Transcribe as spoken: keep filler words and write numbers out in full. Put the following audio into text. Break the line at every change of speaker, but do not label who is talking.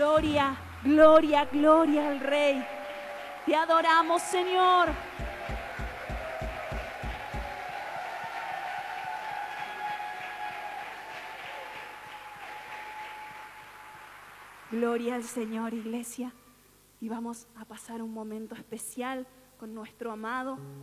Gloria, gloria, gloria al Rey. Te adoramos, Señor. Gloria al Señor, iglesia. Y vamos a pasar un momento especial con nuestro amado